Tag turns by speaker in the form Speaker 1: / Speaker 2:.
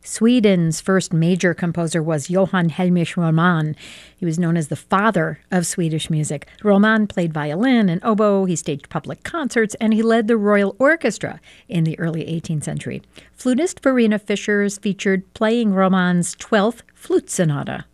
Speaker 1: Sweden's first major composer was Johann Heinrich Roman. He was known as the father of Swedish music. Roman played violin and oboe, he staged public concerts, and he led the royal orchestra in the early 18th century. Flutist Verena Fischer is featured playing Roman's 12th Flute Sonata.